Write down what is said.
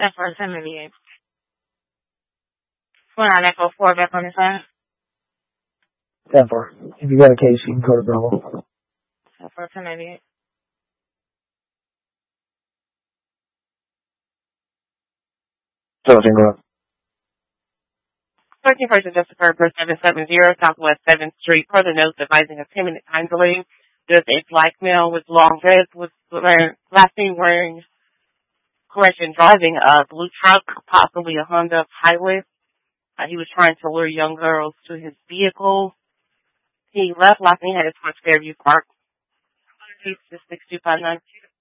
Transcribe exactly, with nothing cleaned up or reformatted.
That's for ten eighty-eight. One on Echo four back on the side. ten four. If you got a case, you can go to Bravo. That's for ten eighty-eight. seventeen, go ahead. thirteen First Adjusted for seven seven zero Southwest seventh Street. Further notes advising a ten minute time delay. There's a black male with long dreads was last seen wearing, correction, driving a blue truck, possibly a Honda Pilot. Uh, he was trying to lure young girls to his vehicle. He left last seen had his towards Fairview Park. six two five nine.